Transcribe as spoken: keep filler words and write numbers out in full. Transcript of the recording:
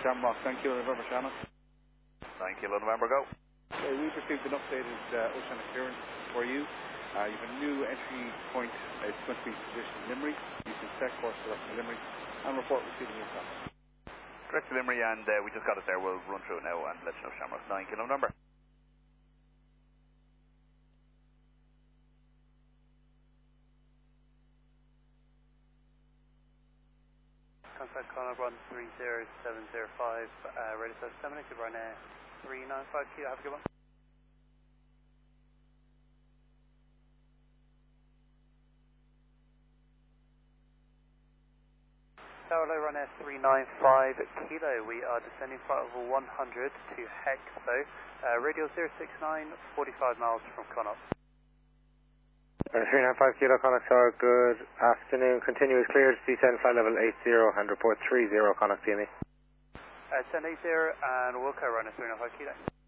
Shamrock, nine Kilo November, Shannon. nine Kilo November, go. Okay, we've received an updated uh, oceanic clearance for you. Uh, you have a new entry point. It's going to be position Limerick. You can set course for that Limerick and report receiving your call. Direct to Limerick, and uh, we just got it there. We'll run through it now and let you know Shamrock, nine Kilo November. Contact Connor one three zero seven zero five, uh, ready for seven, good run air three nine five Kilo, have a good one. Tower low, run air three nine five Kilo, we are descending flight level one hundred to Hexo, uh, radial zero six nine, forty-five miles from Connaught. Uh, three nine five Kilo, Connaught Tower, good afternoon. Continuous cleared, descend flight level eight zero and report three zero, Connaught P M E. Uh, ten eighty and Wilco, runner three nine five Kilo.